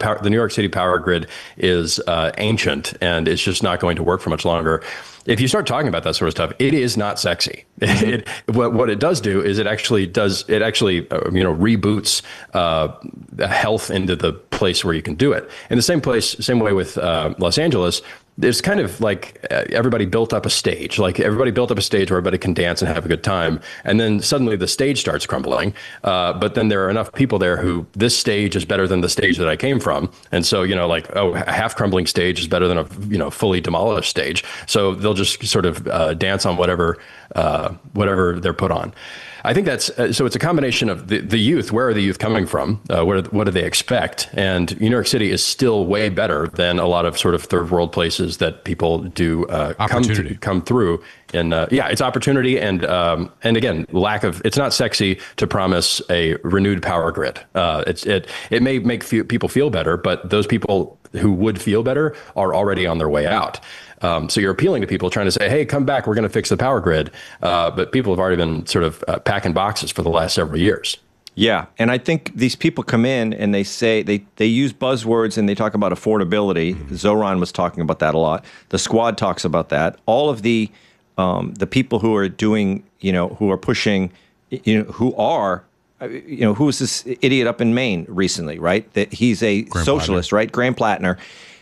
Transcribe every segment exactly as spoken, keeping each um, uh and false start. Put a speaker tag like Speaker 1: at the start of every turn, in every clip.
Speaker 1: power, the New York City power grid is uh, ancient and it's just not going to work for much longer. If you start talking about that sort of stuff, it is not sexy. It, what, what it does do is it actually does, it actually, uh, you know, reboots uh, health into the place where you can do it. In the same place, same way with uh, Los Angeles, it's kind of like everybody built up a stage, like everybody built up a stage where everybody can dance and have a good time. And then suddenly the stage starts crumbling. Uh, but then there are enough people there who this stage is better than the stage that I came from. And so, you know, like, oh, a half crumbling stage is better than a, you know, fully demolished stage. So they'll just sort of uh, dance on whatever, uh, whatever they're put on. I think that's uh, so it's a combination of the, the youth. Where are the youth coming from? Uh, what, are, what do they expect? And New York City is still way better than a lot of sort of third world places that people do uh, come to, come through. And uh, yeah, it's opportunity. And um, and again, lack of it's not sexy to promise a renewed power grid. Uh, it's it it may make few people feel better, but those people who would feel better are already on their way out. Um, so you're appealing to people trying to say, hey, come back, we're going to fix the power grid. Uh, but people have already been sort of uh, packing boxes for the last several years.
Speaker 2: Yeah. And I think these people come in and they say they, they use buzzwords and they talk about affordability. Mm-hmm. Zoran was talking about that a lot. The Squad talks about that. All of the um, the people who are doing, you know, who are pushing, you know, who are, you know, who was this idiot up in Maine recently, right? That he's a
Speaker 3: Graham
Speaker 2: socialist,
Speaker 3: Plattner.
Speaker 2: right? Graham Plattner.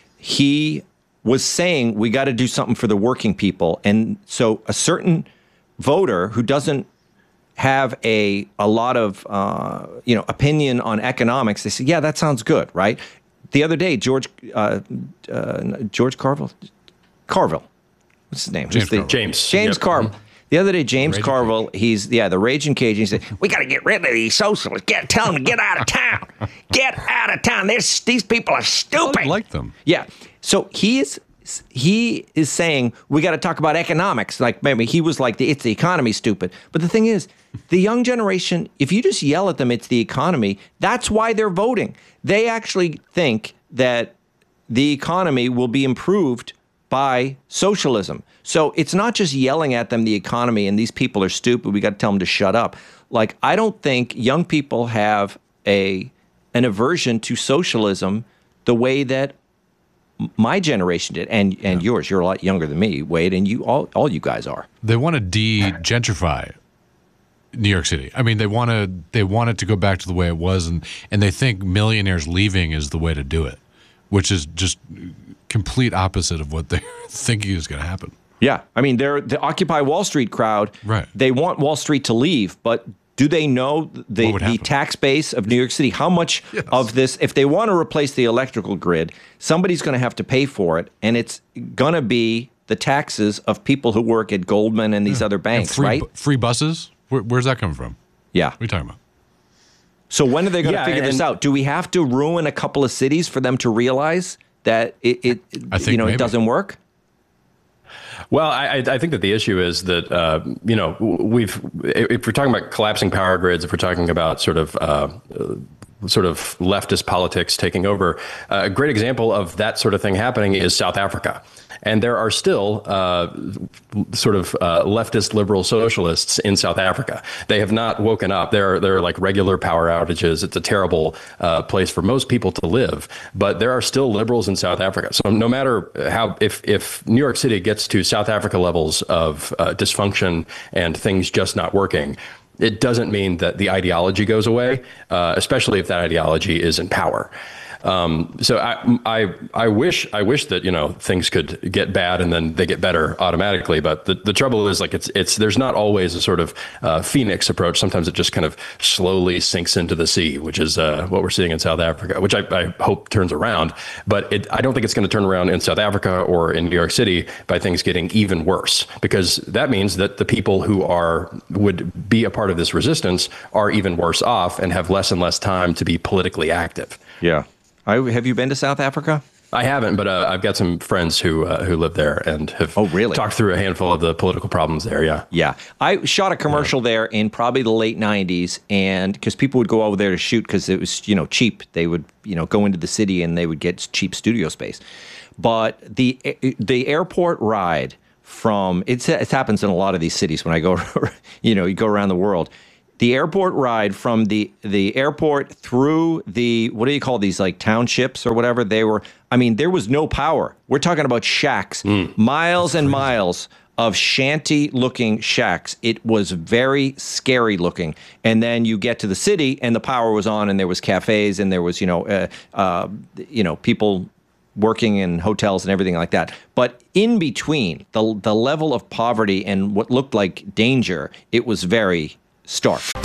Speaker 2: He was saying we got to do something for the working people. And so a certain voter who doesn't have a a lot of uh, you know opinion on economics, they say, yeah, that sounds good, right? The other day, George uh, uh, George Carville, Carville, what's his name?
Speaker 1: James
Speaker 2: the,
Speaker 1: Carville. James.
Speaker 2: James
Speaker 1: Yep.
Speaker 2: Carville. The other day, James
Speaker 3: Raging
Speaker 2: Carville, he's, yeah, the Raging Cajun. He said, we got to get rid of these socialists. Get, tell them to get out of town. Get out of town. There's, these people are stupid.
Speaker 3: I like them.
Speaker 2: Yeah. So he is, he is saying, we got to talk about economics. Like, maybe he was like, the, it's the economy, stupid. But the thing is, the young generation, if you just yell at them, it's the economy, that's why they're voting. They actually think that the economy will be improved by socialism. So it's not just yelling at them, the economy, and these people are stupid, we got to tell them to shut up. Like, I don't think young people have a an aversion to socialism the way that my generation did, and and yeah. yours. You're a lot younger than me, Wade, and you all all you guys are.
Speaker 3: They want to de-gentrify New York City. I mean, they want to they want it to go back to the way it was, and and they think millionaires leaving is the way to do it, which is just complete opposite of what they're thinking is going to happen.
Speaker 2: Yeah, I mean, they're the Occupy Wall Street crowd.
Speaker 3: Right.
Speaker 2: They want Wall Street to leave, but do they know the, the tax base of New York City? How much yes. of this, if they want to replace the electrical grid, somebody's going to have to pay for it, and it's going to be the taxes of people who work at Goldman and these yeah. other banks,
Speaker 3: and free,
Speaker 2: right?
Speaker 3: Free buses? Where, where's that coming from?
Speaker 2: Yeah.
Speaker 3: What are you talking about?
Speaker 2: So when are they going to
Speaker 1: yeah,
Speaker 2: figure
Speaker 1: and,
Speaker 2: this out? Do we have to ruin a couple of cities for them to realize that it, it
Speaker 3: I think
Speaker 2: you know,
Speaker 3: maybe.
Speaker 2: it doesn't work?
Speaker 1: Well, I, I think that the issue is that, uh, you know, we've, if we're talking about collapsing power grids, if we're talking about sort of, uh, sort of leftist politics taking over, uh, a great example of that sort of thing happening is South Africa. And there are still uh, sort of uh, leftist liberal socialists in South Africa. They have not woken up. There are, there are like regular power outages. It's a terrible uh, place for most people to live. But there are still liberals in South Africa. So no matter how, if, if New York City gets to South Africa levels of uh, dysfunction and things just not working, it doesn't mean that the ideology goes away, uh, especially if that ideology is in power. Um, so I, I, I wish, I wish that, you know, things could get bad and then they get better automatically. But the, the trouble is, like, it's, it's, there's not always a sort of, uh, Phoenix approach. Sometimes it just kind of slowly sinks into the sea, which is, uh, what we're seeing in South Africa, which I, I hope turns around. But it, I don't think it's going to turn around in South Africa or in New York City by things getting even worse, because that means that the people who are, would be a part of this resistance are even worse off and have less and less time to be politically active.
Speaker 2: Yeah. I, have you been to South Africa?
Speaker 1: I haven't, but uh, I've got some friends who uh, who live there and have
Speaker 2: oh, really?
Speaker 1: talked through a handful of the political problems there. Yeah.
Speaker 2: Yeah. I shot a commercial yeah. there in probably the late nineties, and because people would go over there to shoot because it was, you know, cheap. They would, you know, go into the city and they would get cheap studio space. But the the airport ride from, it's, it happens in a lot of these cities when I go, you know, you go around the world. The airport ride from the the airport through the, what do you call these, like townships or whatever? They were, I mean, there was no power. We're talking about shacks, mm, miles and miles of shanty-looking shacks. It was very scary looking. And then you get to the city, and the power was on, and there was cafes, and there was, you know, uh, uh, you know, people working in hotels and everything like that. But in between, the the level of poverty and what looked like danger, it was very stark.